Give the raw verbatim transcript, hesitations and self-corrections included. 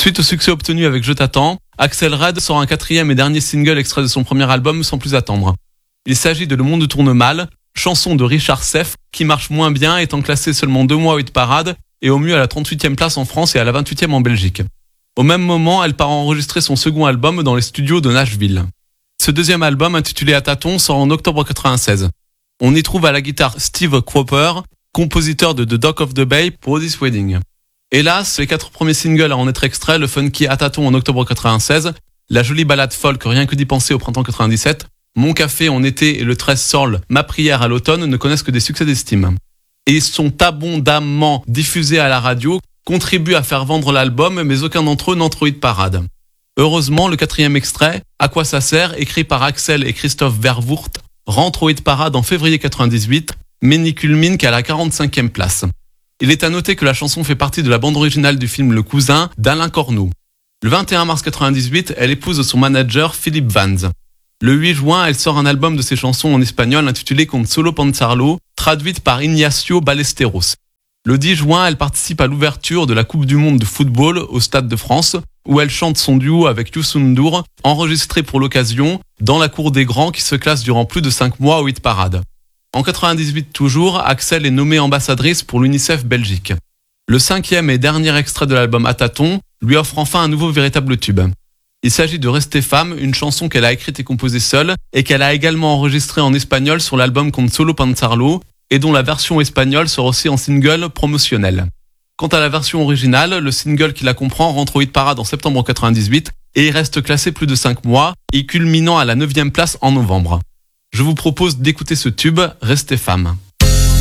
Suite au succès obtenu avec Je t'attends, Axel Red sort un quatrième et dernier single extrait de son premier album sans plus attendre. Il s'agit de Le monde tourne mal, chanson de Richard Seff qui marche moins bien étant classée seulement deux mois au hit parade et au mieux à la trente-huitième place en France et à la vingt-huitième en Belgique. Au même moment, elle part enregistrer son second album dans les studios de Nashville. Ce deuxième album, intitulé À tâtons, sort en octobre quatre-vingt-seize. On y trouve à la guitare Steve Cropper, compositeur de The Dock of the Bay pour Otis Wedding. Hélas, les quatre premiers singles à en être extraits, le funky À tâtons en octobre quatre-vingt-seize, la jolie ballade folk Rien que d'y penser au printemps quatre-vingt-dix-sept, Mon café en été et le treize Soul, Ma prière à l'automne ne connaissent que des succès d'estime. Et ils sont abondamment diffusés à la radio, contribuent à faire vendre l'album, mais aucun d'entre eux n'entre au hit parade. Heureusement, le quatrième extrait, À quoi ça sert, écrit par Axel et Christophe Verwoerd, rentre au hit parade en février quatre-vingt-dix-huit, mais n'y culmine qu'à la quarante-cinquième place. Il est à noter que la chanson fait partie de la bande originale du film Le Cousin d'Alain Corneau. Le vingt et un mars quatre-vingt-dix-huit, elle épouse son manager Philippe Vans. Le huit juin, elle sort un album de ses chansons en espagnol intitulé Con solo pensarlo, traduite par Ignacio Ballesteros. Le dix juin, elle participe à l'ouverture de la Coupe du Monde de football au Stade de France, où elle chante son duo avec Youssou N'Dour, enregistré pour l'occasion, dans la cour des grands qui se classe durant plus de cinq mois au hit parade. En quatre-vingt-dix-huit toujours, Axel est nommée ambassadrice pour l'UNICEF Belgique. Le cinquième et dernier extrait de l'album À tâtons lui offre enfin un nouveau véritable tube. Il s'agit de Rester femme, une chanson qu'elle a écrite et composée seule et qu'elle a également enregistrée en espagnol sur l'album Con solo pensarlo et dont la version espagnole sort aussi en single promotionnel. Quant à la version originale, le single qui la comprend rentre au hit parade en septembre quatre-vingt-dix-huit et il reste classé plus de cinq mois et culminant à la neuvième place en novembre. Je vous propose d'écouter ce tube, Rester femme.